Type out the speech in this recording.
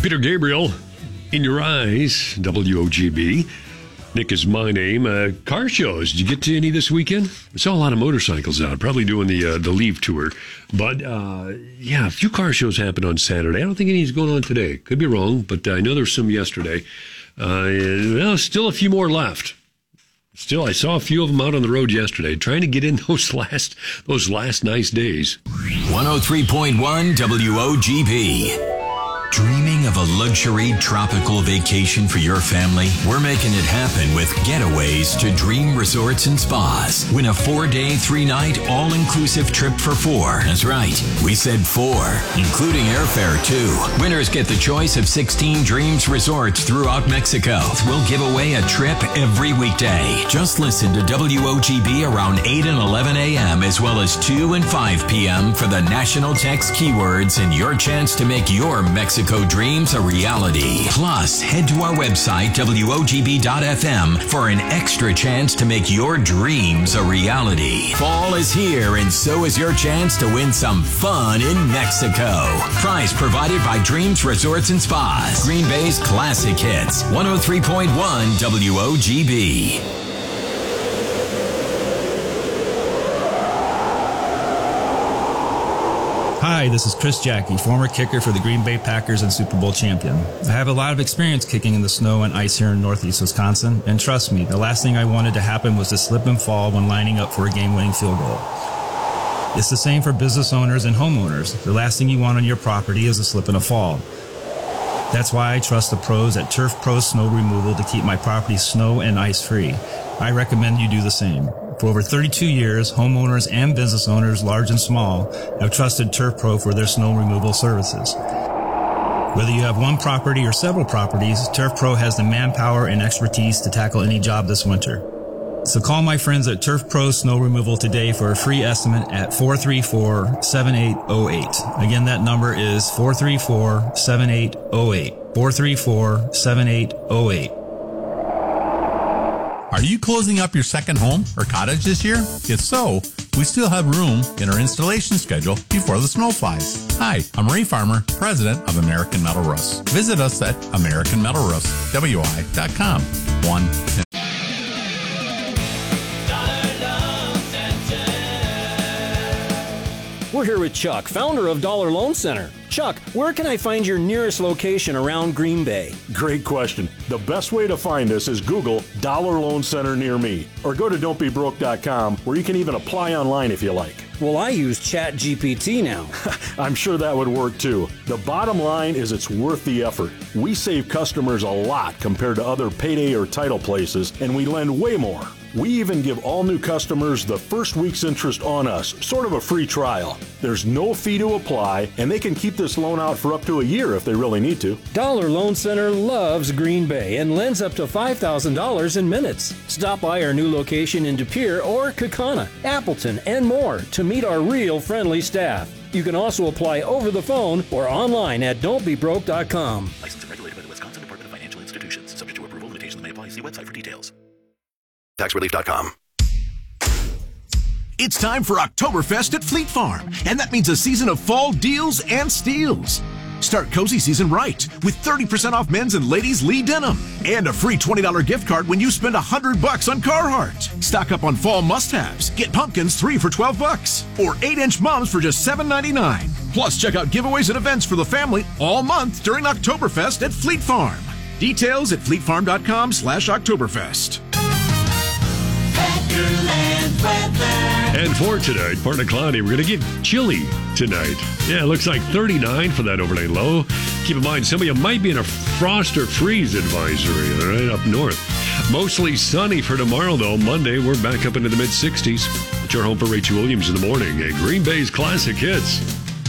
Peter Gabriel, In Your Eyes, WOGB. Nick is my name. Car shows. Did you get to any this weekend? I saw a lot of motorcycles out, probably doing the Leave tour. But, a few car shows happened on Saturday. I don't think anything's going on today. Could be wrong, but I know there was some yesterday. Still a few more left. Still, I saw a few of them out on the road yesterday, trying to get in those last nice days. 103.1 WOGB. Dreaming of a luxury tropical vacation for your family? We're making it happen with Getaways to Dream Resorts and Spas. Win a 4-day, 3-night, all-inclusive trip for 4. That's right, we said 4, including airfare too. Winners get the choice of 16 Dreams Resorts throughout Mexico. We'll give away a trip every weekday. Just listen to WOGB around 8 and 11 a.m. as well as 2 and 5 p.m. for the national text keywords and your chance to make your Mexico dreams a reality. Plus, head to our website, WOGB.FM, for an extra chance to make your dreams a reality. Fall is here, and so is your chance to win some fun in Mexico. Prize provided by Dreams Resorts and Spas. Green Bay's classic hits. 103.1 WOGB. Hi, this is Chris Jackie, former kicker for the Green Bay Packers and Super Bowl champion. I have a lot of experience kicking in the snow and ice here in Northeast Wisconsin, and trust me, the last thing I wanted to happen was to slip and fall when lining up for a game-winning field goal. It's the same for business owners and homeowners. The last thing you want on your property is a slip and a fall. That's why I trust the pros at Turf Pro Snow Removal to keep my property snow and ice free. I recommend you do the same. For over 32 years, homeowners and business owners, large and small, have trusted Turf Pro for their snow removal services. Whether you have one property or several properties, Turf Pro has the manpower and expertise to tackle any job this winter. So call my friends at Turf Pro Snow Removal today for a free estimate at 434-7808. Again, that number is 434-7808. 434-7808. Are you closing up your second home or cottage this year? If so, we still have room in our installation schedule before the snow flies. Hi, I'm Ray Farmer, president of American Metal Roofs. Visit us at AmericanMetalRoofsWI.com. We're here with Chuck, founder of Dollar Loan Center. Chuck, where can I find your nearest location around Green Bay? Great question. The best way to find us is Google Dollar Loan Center near me, or go to don'tbebroke.com, where you can even apply online if you like. Well, I use ChatGPT now. I'm sure that would work too. The bottom line is it's worth the effort. We save customers a lot compared to other payday or title places, and we lend way more. We even give all new customers the first week's interest on us, sort of a free trial. There's no fee to apply, and they can keep this loan out for up to a year if they really need to. Dollar Loan Center loves Green Bay and lends up to $5,000 in minutes. Stop by our new location in De Pere or Kaukauna, Appleton, and more to meet our real friendly staff. You can also apply over the phone or online at don'tbebroke.com. Licensed and regulated by the Wisconsin Department of Financial Institutions. Subject to approval, limitations may apply. See website for details. TaxRelief.com. It's time for Oktoberfest at Fleet Farm, and that means a season of fall deals and steals. Start cozy season right with 30% off men's and ladies' Lee denim and a free $20 gift card when you spend $100 on Carhartt. Stock up on fall must-haves. Get pumpkins 3 for $12 or 8-inch mums for just $7.99. Plus, check out giveaways and events for the family all month during Oktoberfest at Fleet Farm. Details at fleetfarm.com/Oktoberfest. And for tonight, partly cloudy. We're going to get chilly tonight. Yeah, it looks like 39 for that overnight low. Keep in mind, some of you might be in a frost or freeze advisory, all right, up north. Mostly sunny for tomorrow, though. Monday, we're back up into the mid-60s. It's your home for Rachel Williams in the morning. Green Bay's classic hits.